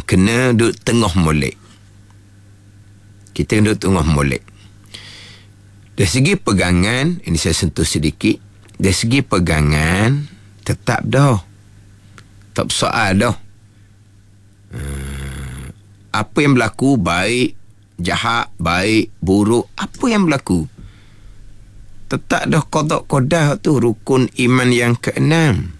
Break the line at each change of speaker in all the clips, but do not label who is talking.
kena duduk tengah molek. Kita kena duduk tengah molek. Dari segi pegangan, ini saya sentuh sedikit. Dari segi pegangan, tetap dah. Tak soal dah. Apa yang berlaku, baik, jahat, baik, buruk, apa yang berlaku, tetap dah qada qadah tu rukun iman yang ke-6.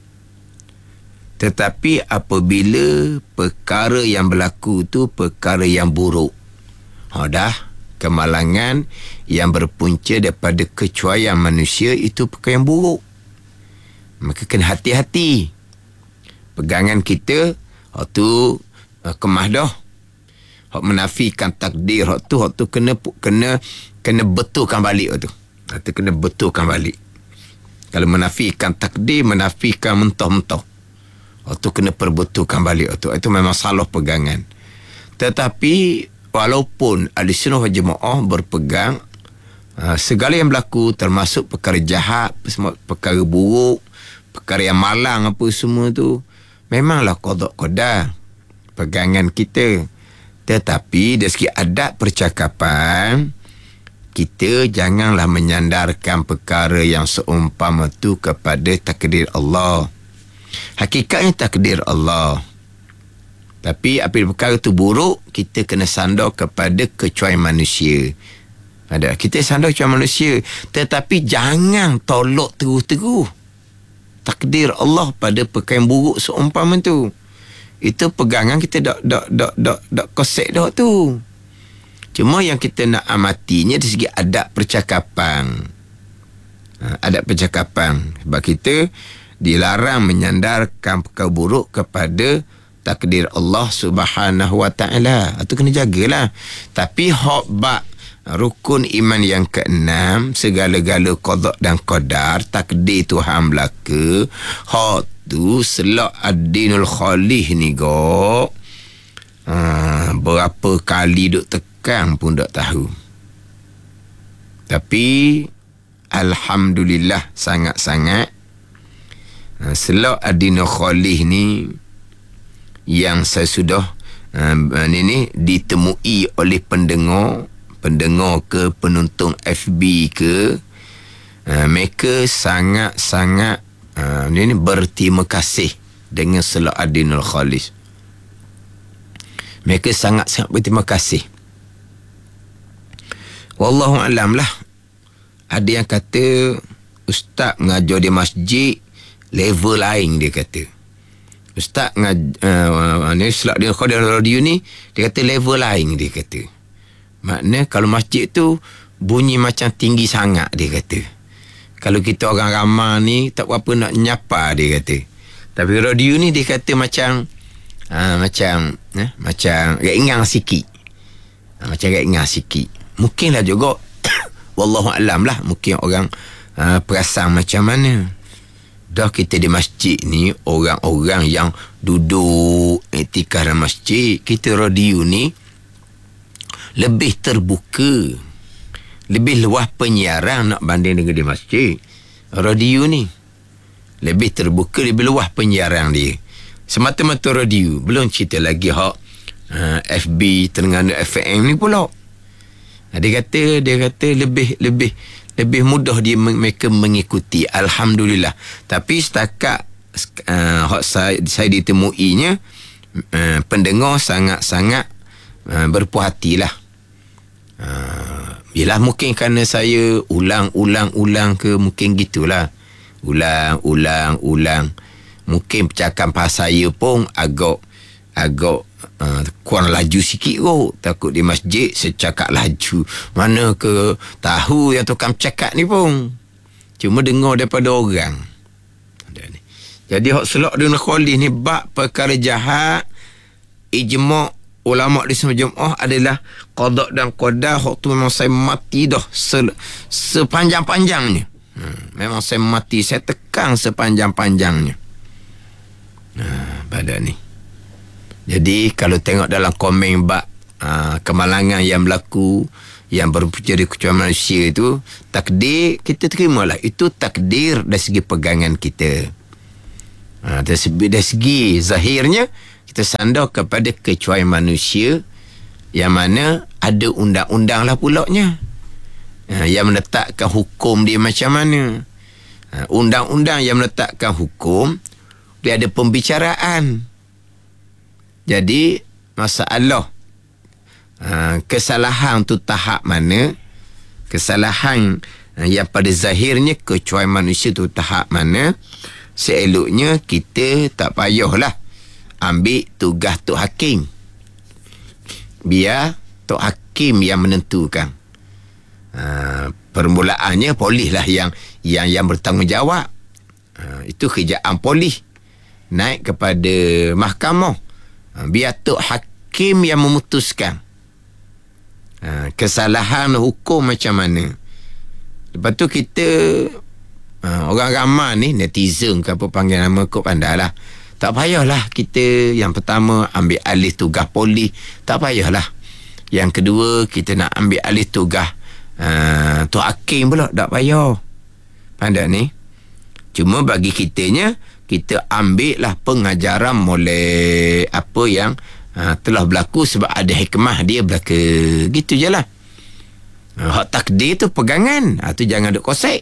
Tetapi apabila perkara yang berlaku tu perkara yang buruk, dah kemalangan yang berpunca daripada kecuaian manusia, itu perkara yang buruk, maka kena hati-hati. Pegangan kita tu kemah dah. Hak menafikan takdir, hak tu kena betulkan balik tu. Hak kena betulkan balik. Kalau menafikan takdir, menafikan mentah-mentah, hak tu kena perbetulkan balik tu. Itu memang salah pegangan. Tetapi walaupun Ahlussunnah wal Jamaah berpegang segala yang berlaku, termasuk perkara jahat, perkara buruk, perkara yang malang, apa semua tu, memanglah qada qadah pegangan kita. Tetapi dari segi adab percakapan, kita janganlah menyandarkan perkara yang seumpama tu kepada takdir Allah. Hakikatnya takdir Allah. Tapi apabila perkara tu buruk, kita kena sandar kepada kecuaian manusia. Kita sandar kecuaian manusia, tetapi jangan tolak terus-terus takdir Allah pada perkara yang buruk seumpama tu. Itu pegangan kita dak kosek dah tu. Cuma yang kita nak amatinya dari segi adab percakapan. Adab percakapan. Sebab kita dilarang menyandarkan perkara buruk kepada takdir Allah Subhanahu wa ta'ala. Itu kena jagalah. Tapi hak rukun iman yang ke-6, segala-gala qada dan qadar, takdir Tuhan belaka, hak tu selak ad-dinul khalih ni berapa kali duk tekan pun tak tahu. Tapi alhamdulillah sangat-sangat selak ad-dinul khalih ni yang saya sudah ditemui oleh pendengar ke penonton FB ke, mereka sangat-sangat berterima kasih dengan selak ad-dinul khalis. Mereka sangat-sangat berterima kasih. Wallahu alam lah. Ada yang kata ustaz mengajar di masjid level lain, dia kata. Ustaz ni selak ad-dinul khalis radio ni, dia kata level lain, dia kata. Makna kalau masjid tu bunyi macam tinggi sangat, dia kata. Kalau kita orang ramai ni tak berapa nak nyapa, dia kata. Tapi radio ni dia kata macam ringan sikit. Macam ringan sikit. Mungkinlah juga wallahu alam lah, mungkin orang perasan macam mana. Dah kita di masjid ni, orang-orang yang duduk iktikaf dalam masjid, kita radio ni lebih terbuka, lebih luas penyiaran nak banding dengan di masjid. Radio ni lebih terbuka, lebih luas penyiaran dia. Semata-mata radio, belum cerita lagi hak FB, Terengganu FM ni pula. Dia kata lebih mudah mereka mengikuti. Alhamdulillah. Tapi setakat hak saya ditemuinya, pendengar sangat-sangat berpuas hatilah. Yelah, mungkin kerana saya ulang ke, mungkin gitulah. Ulang. Mungkin percakapan saya pun agak kurang laju sikit kot. Takut di masjid saya cakap laju. Mana ke tahu yang tukang cakap ni pun. Cuma dengar daripada orang. Jadi hak selak dengan khalih ni bab perkara jahat, ijma' ulama di semua jemaah adalah qada dan qadar. Hak tu memang saya mati dah sepanjang-panjangnya. Memang saya mati, saya tekan sepanjang-panjangnya. Pada ni. Jadi kalau tengok dalam komen bab kemalangan yang berlaku, yang berpunca dari kecuaian manusia itu, takdir kita terimalah. Itu takdir dari segi pegangan kita. Dari segi zahirnya kita tersandar kepada kecuali manusia yang mana ada undang-undang lah pulaknya. Yang menetapkan hukum dia macam mana. Undang-undang yang menetapkan hukum, dia ada pembicaraan. Jadi masalah kesalahan tu tahap mana, kesalahan yang pada zahirnya kecuali manusia tu tahap mana, seeloknya kita tak payahlah ambil tugas Tok Hakim. Biar Tok Hakim yang menentukan. Permulaannya polis lah yang bertanggungjawab. Itu kerjaan polis. Naik kepada mahkamah. Biar Tok Hakim yang memutuskan kesalahan hukum macam mana. Lepas tu kita orang ramai ni, netizen ke apa panggil nama, kau pandai lah. Tak payahlah kita yang pertama ambil alih tugas polis. Tak payahlah. Yang kedua kita nak ambil alih tugas Tok Hakim pula. Tak payah. Pandai ni. Cuma bagi kitanya, kita ambil lah pengajaran mulai apa yang telah berlaku, sebab ada hikmah dia berlaku. Gitu je lah. Hak takdir tu pegangan. Tu jangan duk kosek.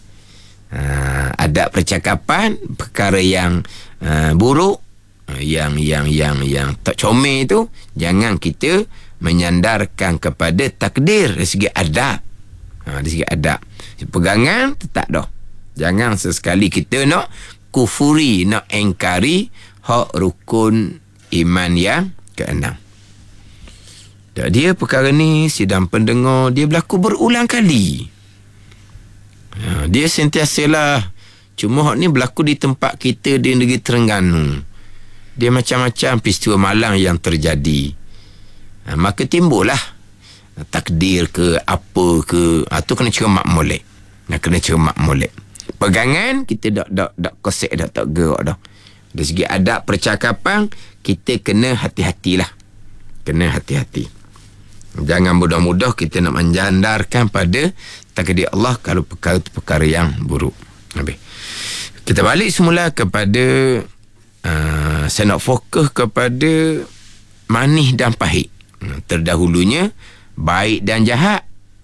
Ada percakapan perkara yang buruk, yang tak comel tu, jangan kita menyandarkan kepada takdir dari segi adab. Dari segi adab, pegangan tetap dah. Jangan sesekali kita nak kufuri, nak engkari hak rukun iman yang keenam. Dan dia perkara ni sidang pendengar dia berlaku berulang kali. Dia sentiasalah. Cuma hak ni berlaku di tempat kita di negeri Terengganu. Dia macam-macam peristiwa malang yang terjadi. Maka timbullah takdir ke apa ke, tu kena cermat molek. Kena cermat molek. Pegangan kita dak kosek, dak tak gerak dah. Dari segi adab percakapan kita kena hati-hatilah. Kena hati-hati. Jangan mudah-mudah kita nak menjandarkan pada takdir Allah kalau perkara itu perkara yang buruk. Habis. Kita balik semula kepada saya nak fokus kepada manis dan pahit. Terdahulunya baik dan jahat.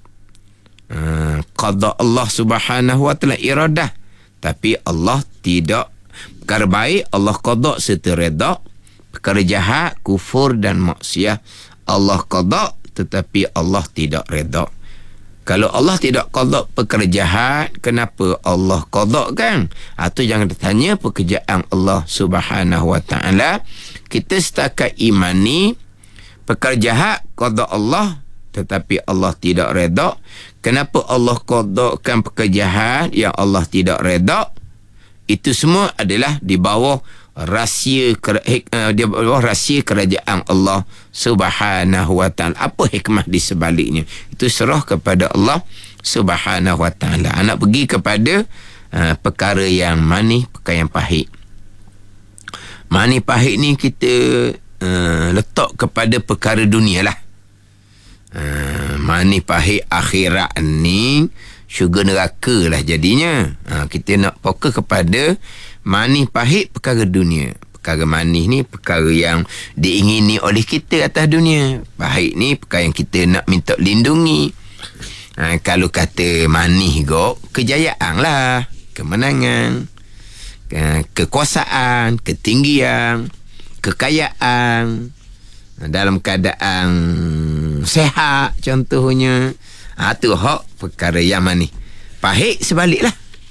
Qada Allah Subhanahu wa taala iradah, tapi Allah tidak. Perkara baik Allah qada serta redha. Perkara jahat, kufur dan maksiat, Allah qada tetapi Allah tidak redha. Kalau Allah tidak qada perkara jahat, kenapa Allah qada kan? Itu jangan ditanya pekerjaan Allah Subhanahu wa taala. Kita setakat imani perkara jahat qada Allah tetapi Allah tidak redha. Kenapa Allah qadakan perkara jahat yang Allah tidak redha? Itu semua adalah di bawah rahsia kerajaan Allah Subhanahu wa taala. Apa hikmah di sebaliknya? Itu serah kepada Allah Subhanahu wa taala. Anak pergi kepada perkara yang manis, perkara yang pahit. Manis pahit ni kita letak kepada perkara dunia lah. Manis pahit akhirat ni syurga neraka lah jadinya. Kita nak fokus kepada manis pahit perkara dunia. Perkara manis ni perkara yang diingini oleh kita atas dunia. Pahit ni perkara yang kita nak minta lindungi. Kalau kata manis go, kejayaan lah, kemenangan, kekuasaan, ketinggian, kekayaan, dalam keadaan sehat contohnya. Tu hak perkara yang manis. Pahit sebaliklah.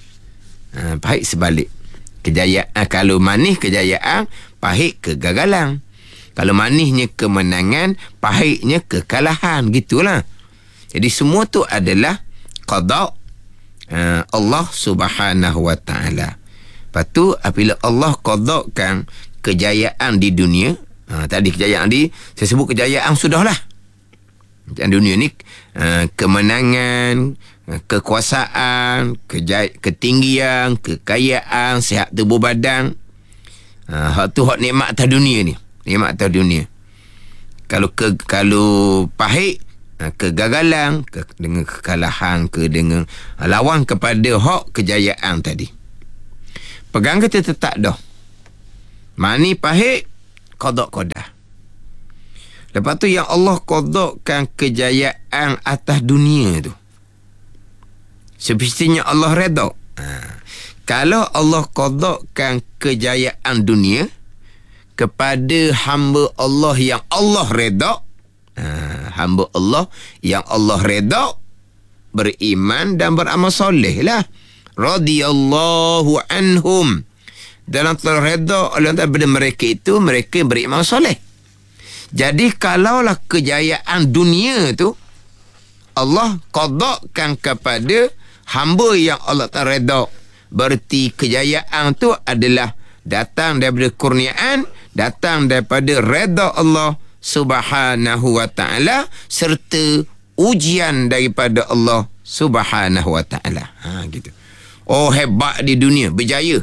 Pahit sebalik. Kejayaan, kalau manis kejayaan, pahit kegagalan. Kalau manisnya kemenangan, pahitnya kekalahan. Gitulah. Jadi semua tu adalah qada Allah Subhanahu wa taala. Lepas tu apabila Allah qadakan kejayaan di dunia, tadi kejayaan saya sebut kejayaan sudahlah. Dan dunia ni kemenangan, kekuasaan, ketinggian, kekayaan, sihat tubuh badan. Hak tu hak nikmat atas dunia ni. Nikmat atas dunia. Kalau pahit, kegagalan, dengan kekalahan, dengan lawan kepada hak kejayaan tadi. Pegang kita tetap dah. Manis pahit qada qadah. Lepas tu yang Allah qadakan kejayaan atas dunia tu, semestinya Allah redha. Kalau Allah qadakan kejayaan dunia kepada hamba Allah yang Allah redha, hamba Allah yang Allah redha, beriman dan beramal soleh lah. Radiyallahu anhum, dalam telah redha oleh daripada mereka itu, mereka beriman soleh. Jadi kalaulah kejayaan dunia tu Allah qadakan kepada hamba yang Allah tak redha, berarti kejayaan tu adalah datang daripada kurniaan, datang daripada redha Allah Subhanahu wa ta'ala, serta ujian daripada Allah Subhanahu wa ta'ala. Gitu. Oh, hebat di dunia, berjaya,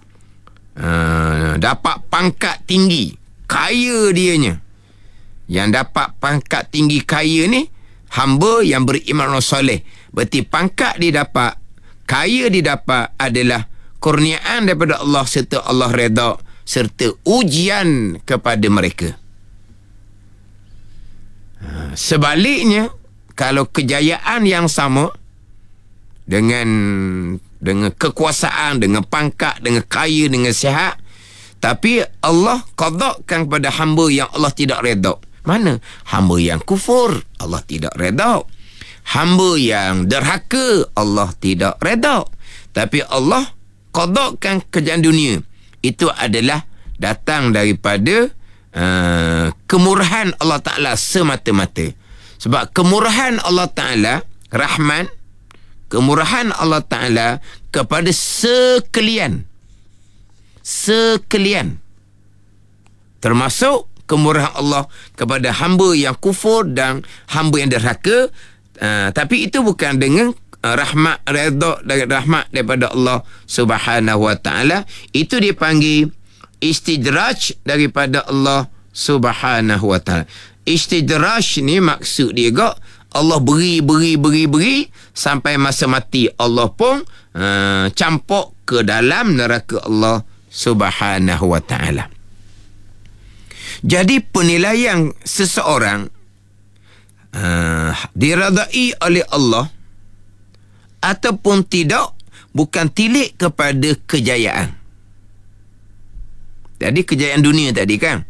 dapat pangkat tinggi, kaya dianya. Yang dapat pangkat tinggi kaya ni hamba yang beriman soleh. Berarti pangkat dia dapat, kaya dia dapat adalah kurniaan daripada Allah, serta Allah redha, serta ujian kepada mereka. Sebaliknya, kalau kejayaan yang sama dengan kekuasaan, dengan pangkat, dengan kaya, dengan sihat, tapi Allah qadakan kepada hamba yang Allah tidak redha. Mana? Hamba yang kufur, Allah tidak redha. Hamba yang derhaka, Allah tidak redha. Tapi Allah qadakan kejayaan dunia. Itu adalah datang daripada kemurahan Allah Ta'ala semata-mata. Sebab kemurahan Allah Ta'ala, Rahman, kemurahan Allah Ta'ala kepada sekalian, termasuk kemurahan Allah kepada hamba yang kufur dan hamba yang derhaka. Tapi itu bukan dengan rahmat, redha dan rahmat daripada Allah Subhanahu wa ta'ala. Itu dipanggil istidraj daripada Allah Subhanahu wa ta'ala. Istidraj ni maksud dia gak Allah beri sampai masa mati Allah pun campur ke dalam neraka Allah Subhanahu wa ta'ala. Jadi penilaian seseorang diradai oleh Allah ataupun tidak bukan tilik kepada kejayaan. Jadi kejayaan dunia tadi kan,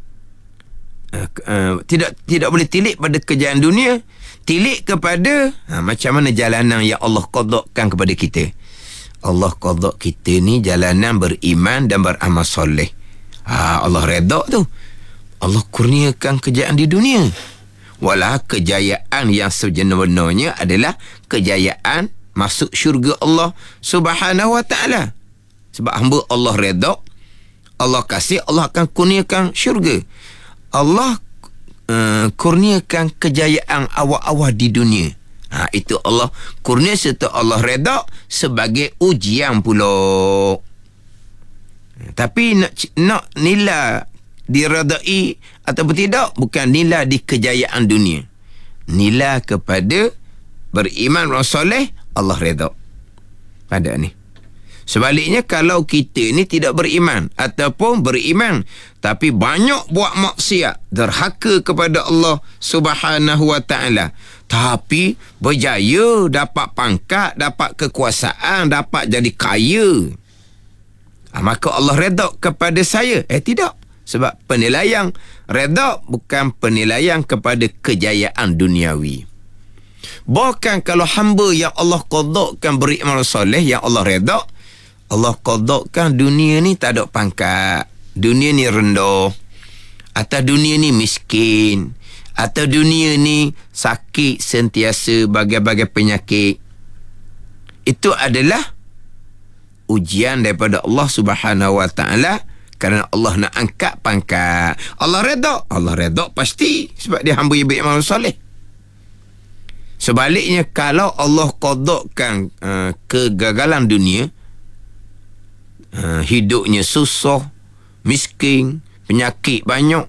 tidak boleh tilik pada kejayaan dunia, tilik kepada macam mana jalanan yang Allah qadakan kepada kita. Allah qada kita ni jalanan beriman dan beramal soleh. Allah redha tu, Allah kurniakan kejayaan di dunia. Walau kejayaan yang sebenarnya adalah kejayaan masuk syurga Allah Subhanahu wa ta'ala. Sebab hamba Allah redha, Allah kasih, Allah akan kurniakan syurga. Allah kurniakan kejayaan awal-awal di dunia. Itu Allah kurnia serta Allah redha sebagai ujian pula. Tapi nak nilai diredai ataupun tidak bukan nilai di kejayaan dunia. Nilai kepada beriman soleh, Allah redha pada ni. Sebaliknya kalau kita ni tidak beriman ataupun beriman tapi banyak buat maksiat, derhaka kepada Allah Subhanahu wa ta'ala, tapi berjaya, dapat pangkat, dapat kekuasaan, dapat jadi kaya, maka Allah redha kepada saya? Tidak. Sebab penilaian redha bukan penilaian kepada kejayaan duniawi. Bahkan kalau hamba yang Allah qadakan beriman soleh, yang Allah redha, Allah qadakan dunia ni tak ada pangkat, dunia ni rendah, atau dunia ni miskin, atau dunia ni sakit sentiasa, bagai-bagai penyakit. Itu adalah ujian daripada Allah Subhanahu wa ta'ala, kerana Allah nak angkat pangkat. Allah redha pasti sebab dia hamba yang beramal soleh. Sebaliknya kalau Allah qadakan kegagalan dunia, hidupnya susah, miskin, penyakit banyak,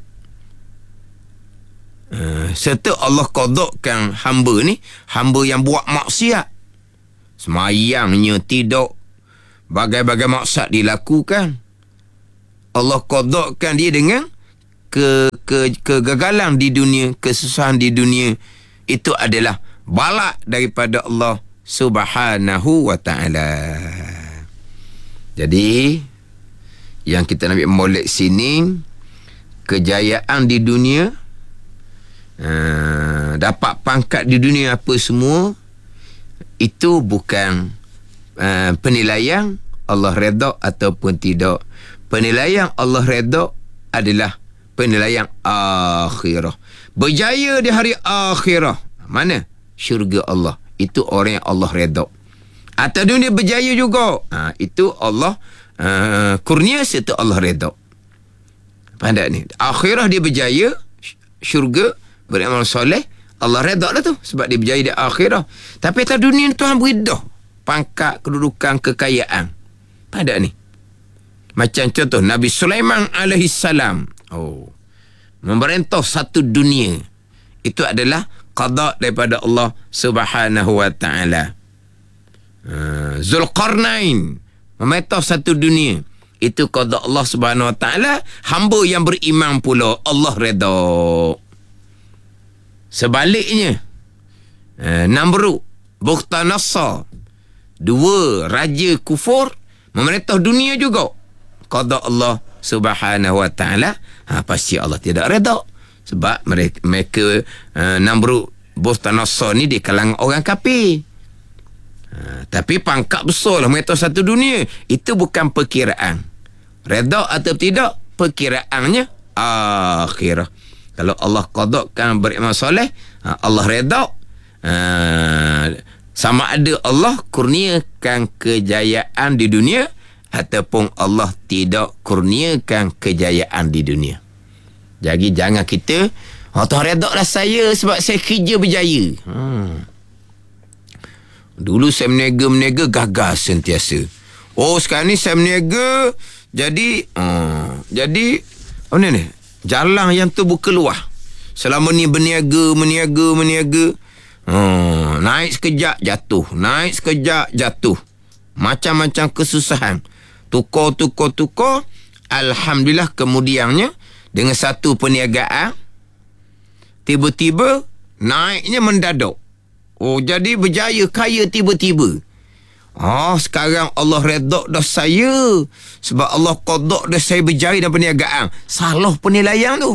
serta Allah qadakan hamba ni hamba yang buat maksiat, semayangnya tidak, bagai-bagai maksiat dilakukan, Allah qadakan dia dengan kegagalan di dunia, kesusahan di dunia, itu adalah bala daripada Allah Subhanahu wa ta'ala. Jadi yang kita nak ambil molek sini, kejayaan di dunia, dapat pangkat di dunia apa semua, itu bukan penilaian Allah redha ataupun tidak. Penilaian Allah redha adalah penilaian akhirah. Berjaya di hari akhirah, mana? Syurga Allah. Itu orang yang Allah redha. Atau dunia berjaya juga, itu Allah kurnia serta Allah redha. Faham tak ni? Akhirah dia berjaya, syurga, beramal soleh, Allah redha lah tu, sebab dia berjaya di akhirah. Tapi atas dunia Tuhan beri dah pangkat, kedudukan, kekayaan. Faham tak ni? Macam contoh Nabi Sulaiman alaihi salam, memerintah satu dunia. Itu adalah qada daripada Allah Subhanahu wa ta'ala. Zulqarnain memerintah satu dunia. Itu qada Allah Subhanahu wa ta'ala. Hamba yang beriman pula Allah redha. Sebaliknya, Namrud, Bukhtanasar, dua raja kufur memerintah dunia juga. Qada Allah Subhanahu wa ta'ala, pasti Allah tidak redha. Sebab mereka Namrud, Bukhtanasar ni di kalangan orang kafir. Tapi pangkat besar lah memerintah satu dunia. Itu bukan perkiraan. Redha atau tidak, perkiraannya akhirah. Kalau Allah qadakan beramal soleh, Allah redha, sama ada Allah kurniakan kejayaan di dunia ataupun Allah tidak kurniakan kejayaan di dunia. Jadi jangan kita, Tuhan redha lah saya sebab saya kerja berjaya. Dulu saya meniaga gagal sentiasa. Sekarang ni saya meniaga jadi apa ni? Jalan yang tu buka luar. Selama ni berniaga. Naik sekejap jatuh. Macam-macam kesusahan. Tukar. Alhamdulillah kemudiannya dengan satu perniagaan tiba-tiba naiknya mendadak. Jadi berjaya, kaya tiba-tiba. Sekarang Allah redha dah saya sebab Allah qada dah saya berjaya dalam perniagaan. Salah penilaian tu.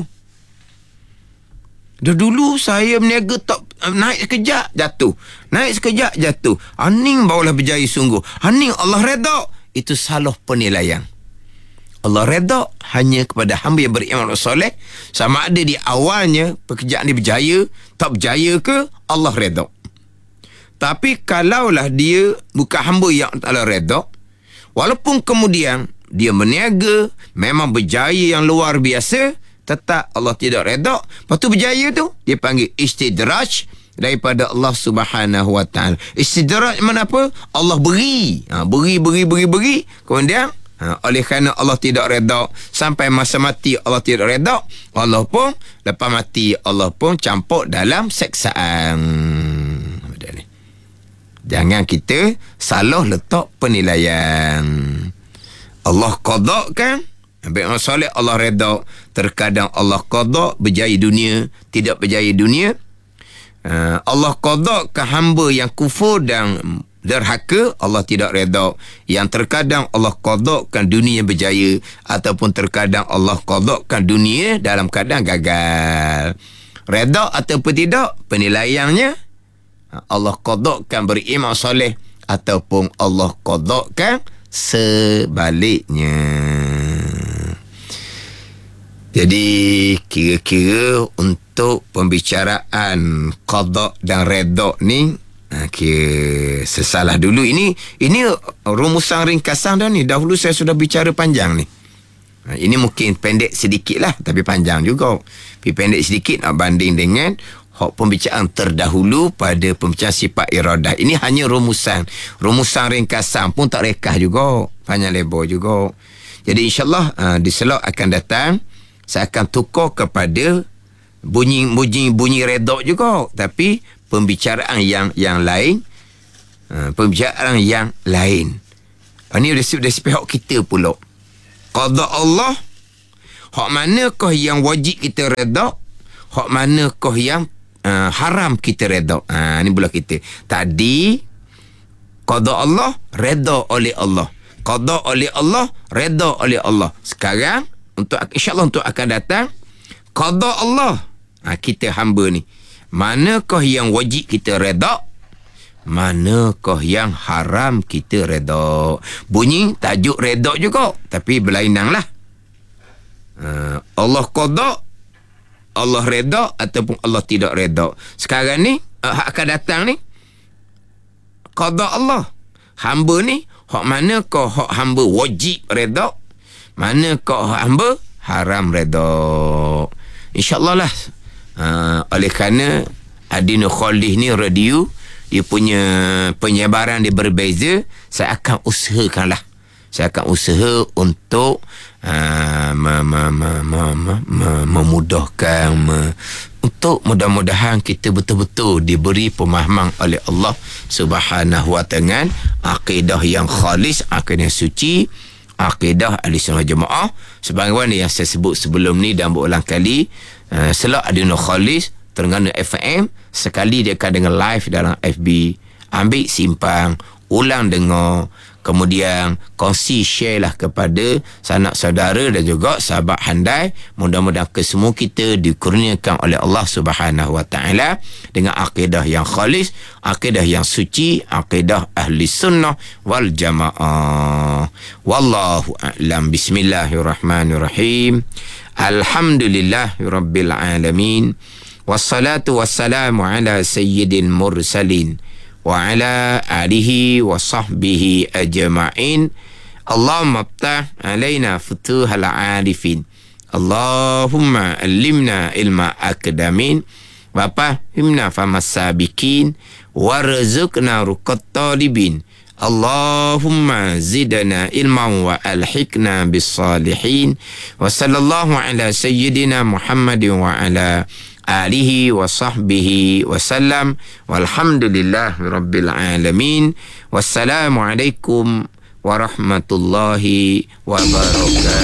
Dulu saya berniaga tak, naik sekejap jatuh. Aning barulah berjaya sungguh. Aning Allah redha. Itu salah penilaian. Allah redha hanya kepada hamba yang beriman soleh. Sama ada di awalnya pekerjaan dia berjaya, tak berjaya ke, Allah redha. Tapi kalaulah dia bukan hamba yang Allah redha, walaupun kemudian dia berniaga, memang berjaya yang luar biasa, tetap Allah tidak redha. Lepas tu berjaya tu, dia panggil istidraj daripada Allah Subhanahu wa ta'ala. Istidraj mana apa? Allah beri. Beri. Kemudian, oleh kerana Allah tidak redha, sampai masa mati Allah tidak redha, Allah pun, lepas mati Allah pun campur dalam seksaan. Jangan kita salah letak penilaian. Allah qadakan beramal soleh, Allah redha. Terkadang Allah qada berjaya dunia, tidak berjaya dunia. Allah qadakan hamba yang kufur dan derhaka, Allah tidak redha. Yang terkadang Allah qadakan dunia berjaya, ataupun terkadang Allah qadakan dunia dalam keadaan gagal. Redha ataupun tidak, penilaiannya Allah qadakan beriman soleh ataupun Allah qadakan sebaliknya. Jadi kira-kira untuk pembicaraan qada dan redha ni, kira sesalah dulu. Ini rumusan ringkasan dah ni. Dahulu saya sudah bicara panjang ni. Ini mungkin pendek sedikit lah, tapi panjang juga. Tapi pendek sedikit nak banding dengan pembicaraan terdahulu pada pembicaraan sifat iradah. Ini hanya rumusan ringkasan pun tak rekah juga, panjang lebar juga. Jadi insyaAllah di slot akan datang saya akan tukar kepada bunyi redha juga, tapi pembicaraan yang lain. Pembicaraan yang lain. Ini dari pihak kita pula. Qada Allah, hak manakah yang wajib kita redha, hak manakah yang haram kita redha. Ni pula kita. Tadi qada Allah, redha oleh Allah. Qada oleh Allah, redha oleh Allah. Sekarang insya-Allah untuk akan datang qada Allah. Kita hamba ni, manakah yang wajib kita redha, manakah yang haram kita redha. Bunyi tajuk redha juga, tapi berlainan lah. Allah qada, Allah redha ataupun Allah tidak redha. Sekarang ni hak akan datang ni qada Allah. Hamba ni hak manakah hak hamba wajib redha, manakah hak hamba haram redha. InsyaAllah lah. Oleh kerana Adina Khalid ni radio, dia punya penyebaran dia berbeza, saya akan usahakanlah. Saya akan usaha untuk memudahkan, untuk mudah-mudahan kita betul-betul diberi pemahaman oleh Allah Subhanahu wa ta'ala, akidah yang khalis, akidah yang suci, akidah Ahlussunnah Jamaah. Sebagaimana yang saya sebut sebelum ni dan berulang kali, selak Adina Khalis Terengganu FM, sekali dia akan dengar live dalam FB, ambil simpan, ulang dengar, kemudian kongsi, share lah kepada sanak saudara dan juga sahabat handai. Mudah-mudahan kesemua kita dikurniakan oleh Allah Subhanahu wa ta'ala dengan akidah yang khalis, akidah yang suci, akidah ahli sunnah wal jamaah. Wallahu a'lam. Bismillahirrahmanirrahim. Alhamdulillahirabbil alamin. Wassalatu wassalamu ala sayyidil mursalin wa ala alihi wa sahbihi ajma'in. Allahumma aftah alaina futuhal arifin. Allahumma allimna ilma akdamin wa fahimna famas sabiqin warzuqna ruqat talibin. Allahumma zidna ilman wa alhiqna bis salihin. Wa sallallahu ala sayyidina Muhammadin wa ala alihi wa sahbihi wa sallam. Walhamdulillahi rabbil alamin. Wassalamualaikum warahmatullahi wabarakatuh.